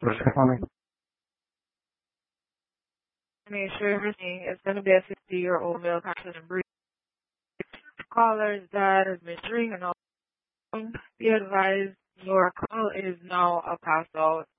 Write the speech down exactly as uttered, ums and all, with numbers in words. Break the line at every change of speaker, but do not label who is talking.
What's going on?
Make sure everything is going to be a fifty-year-old male passion and breed. Callers that has been ringing and all, be advised your call is now a pass out.